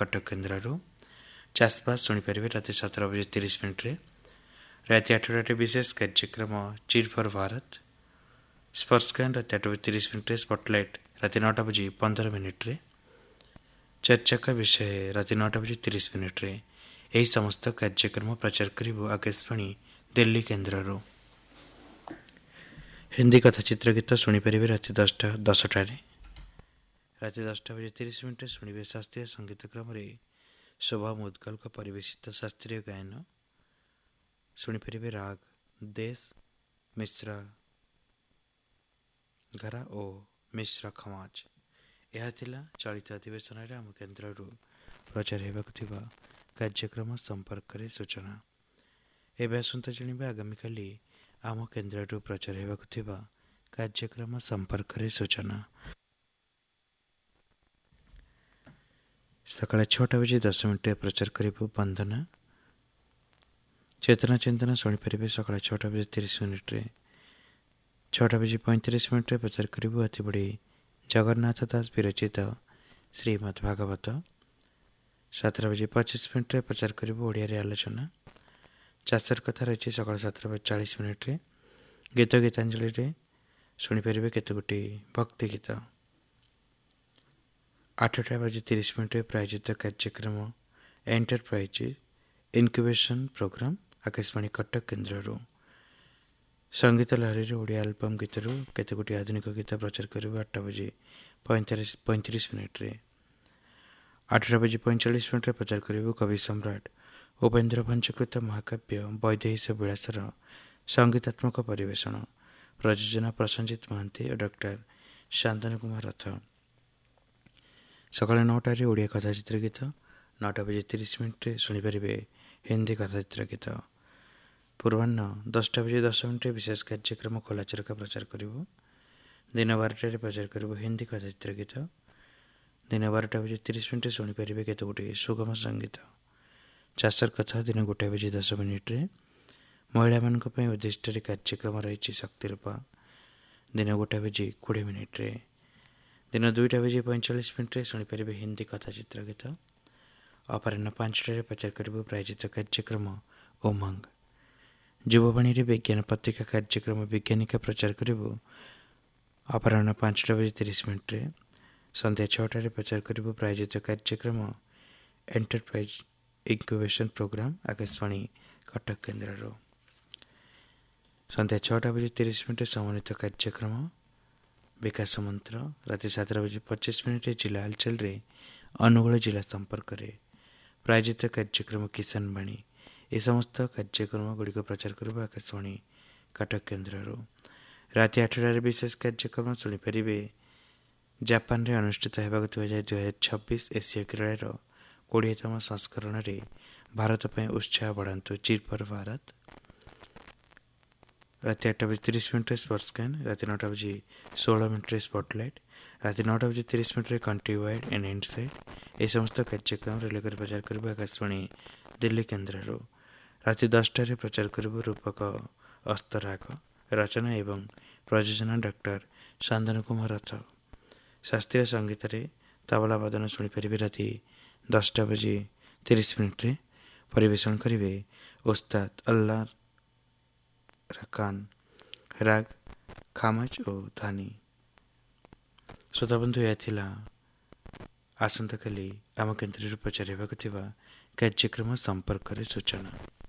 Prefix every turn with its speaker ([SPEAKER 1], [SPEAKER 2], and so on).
[SPEAKER 1] କଟକ କେନ୍ଦ୍ରରୁ। ଚାଷବାସ ଶୁଣିପାରିବେ ରାତି 17:30 ରାତି 8ଟାରେ ବିଶେଷ କାର୍ଯ୍ୟକ୍ରମ ଚିର୍ ଫର୍ ଭାରତ। ସ୍ପର୍ଶକାନ ରାତି 8:30 ସ୍ପଟଲାଇଟ୍ ରାତି 9:15 ଚର୍ଚ୍ଚା କା ବିଷୟ ରାତି 9:30 ଏହି ସମସ୍ତ କାର୍ଯ୍ୟକ୍ରମ ପ୍ରଚାର କରିବ ଆକାଶବାଣୀ ଦିଲ୍ଲୀ କେନ୍ଦ୍ରରୁ। ହିନ୍ଦୀ କଥାଚିତ୍ର ଗୀତ ଶୁଣିପାରିବେ ରାତି 10ଟାରେ। ରାତି 10:30 ଶୁଣିବେ ଶାସ୍ତ୍ରୀୟ ସଙ୍ଗୀତ କ୍ରମରେ ଶୋଭା ମୁଦ୍ଗଲଙ୍କ ପରିବେଶିତ ଶାସ୍ତ୍ରୀୟ ଗାୟନ। ଶୁଣିପାରିବେ ରାଗ ଦେଶ ମିଶ୍ରା ଘରା ଓ ମିଶ୍ରା ଖମାଜ। ଏହା ଥିଲା ଚଳିତ ଅଧିବେଶନରେ ଆମ କେନ୍ଦ୍ରରୁ ପ୍ରଚାର ହେବାକୁ ଥିବା କାର୍ଯ୍ୟକ୍ରମ ସମ୍ପର୍କରେ ସୂଚନା। ଏବେ ଆସନ୍ତା ଜାଣିବା ଆଗାମୀକାଲି ଆମ କେନ୍ଦ୍ରରୁ ପ୍ରଚାର ହେବାକୁ ଥିବା କାର୍ଯ୍ୟକ୍ରମ ସମ୍ପର୍କରେ ସୂଚନା। ସକାଳ 6:10 ପ୍ରଚାର କରିବୁ ବନ୍ଦନା। ଚେତନା ଚିନ୍ତନ ଶୁଣିପାରିବେ ସକାଳ 6:30 6:35 ପ୍ରଚାର କରିବୁ ଅତିବଡ଼ି ଜଗନ୍ନାଥ ଦାସ ବିରଚିତ ଶ୍ରୀମଦ୍ ଭାଗବତ। 7:25 ପ୍ରଚାର କରିବୁ ଓଡ଼ିଆରେ ଆଲୋଚନା। ଚାଷର କଥା ରହିଛି ସକାଳ 7:40। ଗୀତ ଗୀତାଞ୍ଜଳିରେ ଶୁଣିପାରିବେ କେତେଗୋଟି ଭକ୍ତି ଗୀତ। 8:30 ପ୍ରାୟୋଜିତ କାର୍ଯ୍ୟକ୍ରମ enterprise incubation programme Akashvani Cuttack କେନ୍ଦ୍ରରୁ। ସଙ୍ଗୀତ ଲହରୀରେ ଓଡ଼ିଆ ଆଲବମ୍ ଗୀତରୁ କେତେଗୋଟି ଆଧୁନିକ ଗୀତ ପ୍ରଚାର କରିବୁ 8:35। 8:45 ପ୍ରଚାର କରିବୁ କବି ସମ୍ରାଟ ଉପେନ୍ଦ୍ର ଭଞ୍ଜକୃତ ମହାକାବ୍ୟ ବୈଦେହୀଶ ବିଳାସର ସଙ୍ଗୀତାତ୍ମକ ପରିବେଷଣ। ପ୍ରଯୋଜନା ପ୍ରସଞ୍ଜିତ ମହାନ୍ତି ଓ ଡକ୍ଟର ଶାନ୍ତନୁ କୁମାର ରଥ। ସକାଳ 9ଟାରେ ଓଡ଼ିଆ କଥାଚିତ୍ର ଗୀତ। 9:30 ଶୁଣିପାରିବେ ହିନ୍ଦୀ କଥାଚିତ୍ର ଗୀତ। ପୂର୍ବାହ୍ନ 10:10 ବିଶେଷ କାର୍ଯ୍ୟକ୍ରମ ଖୋଲାଚରକା ପ୍ରଚାର କରିବୁ। ଦିନ 12ଟାରେ ପ୍ରଚାର କରିବୁ ହିନ୍ଦୀ କଥାଚିତ୍ର ଗୀତ। ଦିନ 12:30 ଶୁଣିପାରିବେ କେତେଗୋଟି ସୁଗମ ସଙ୍ଗୀତ। ଚାଷର କଥା ଦିନ 1:10 ମହିଳାମାନଙ୍କ ପାଇଁ ଉଦ୍ଦିଷ୍ଟରେ କାର୍ଯ୍ୟକ୍ରମ ରହିଛି ଶକ୍ତିରୂପା। ଦିନ 1:20 ଦିନ 2:45 ଶୁଣିପାରିବେ ହିନ୍ଦୀ କଥାଚିତ୍ର ଗୀତ। ଅପରାହ୍ନ 5ଟାରେ ପ୍ରଚାର କରିବୁ ପ୍ରାୟୋଜିତ କାର୍ଯ୍ୟକ୍ରମ ଉମଙ୍ଗ। ଯୁବବାଣୀରେ ବିଜ୍ଞାନ ପତ୍ରିକା କାର୍ଯ୍ୟକ୍ରମ ବିଜ୍ଞାନିକା ପ୍ରଚାର କରିବୁ ଅପରାହ୍ନ 5:30। ସନ୍ଧ୍ୟା 6ଟାରେ ପ୍ରଚାର କରିବୁ ପ୍ରାୟୋଜିତ କାର୍ଯ୍ୟକ୍ରମ enterprise incubation programme Akashvani Cuttack କେନ୍ଦ୍ରରୁ। ସନ୍ଧ୍ୟା 6:30 ସମନ୍ୱିତ କାର୍ଯ୍ୟକ୍ରମ ବିକାଶ ମନ୍ତ୍ର। ରାତି 7:25 ଜିଲ୍ଲା ହାଲଚାଲରେ ଅନୁଗୁଳ ଜିଲ୍ଲା ସମ୍ପର୍କରେ ପ୍ରାୟୋଜିତ କାର୍ଯ୍ୟକ୍ରମ କିଷାନ ବାଣୀ। ଏ ସମସ୍ତ କାର୍ଯ୍ୟକ୍ରମ ଗୁଡ଼ିକ ପ୍ରଚାର କରିବ ଆକାଶବାଣୀ କଟକ କେନ୍ଦ୍ରରୁ। ରାତି 8ଟାରେ ବିଶେଷ କାର୍ଯ୍ୟକ୍ରମ ଶୁଣିପାରିବେ ଜାପାନରେ ଅନୁଷ୍ଠିତ ହେବାକୁ ଥିବା 2026 ଏସୀୟ କ୍ରୀଡ଼ାର 20ତମ ସଂସ୍କରଣରେ ଭାରତ ପାଇଁ ଉତ୍ସାହ ବଢ଼ାନ୍ତୁ ଚିର୍ ଫର୍ ଭାରତ। ରାତି 8:30 ସ୍ପର୍ଶକାନ। ରାତି 9:16 ସ୍ପଟଲାଇଟ୍। ରାତି 9:30 କଣ୍ଟ୍ରି ୱାଇଡ୍ ଏଣ୍ଡ ଇନସାଇଡ୍। ଏହି ସମସ୍ତ କାର୍ଯ୍ୟକ୍ରମ ରେଲକରେ ପ୍ରଚାର କରିବୁ ଆକାଶବାଣୀ ଦିଲ୍ଲୀ କେନ୍ଦ୍ରରୁ। ରାତି 10ଟାରେ ପ୍ରଚାର କରିବୁ ରୂପକ ଅସ୍ତରାଗ। ରଚନା ଏବଂ ପ୍ରଯୋଜନା ଡକ୍ଟର ଶାନ୍ତନୁ କୁମାର ରଥ। ଶାସ୍ତ୍ରୀୟ ସଙ୍ଗୀତରେ ତବଲା ବାଦନ ଶୁଣିପାରିବେ ରାତି 10:30। ପରିବେଷଣ କରିବେ ଓସ୍ତାଦ ଅଲ୍ଲା ରକାନ ରାଗ ଖାମଜ ଓ ଧାନି। ଶ୍ରୋତାବନ୍ଧୁ, ଏହା ଥିଲା ଆସନ୍ତାକାଲି ଆମ କେନ୍ଦ୍ରରେ ପ୍ରଚାର ହେବାକୁ ଥିବା କାର୍ଯ୍ୟକ୍ରମ ସମ୍ପର୍କରେ ସୂଚନା।